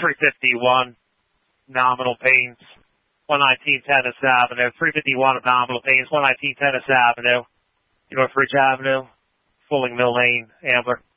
351 Nominal Pains, 119 Tennis Avenue, 351 of Nominal Pains, 119 Tennis Avenue, Northridge Avenue, Fulling Mill Lane, Ambler.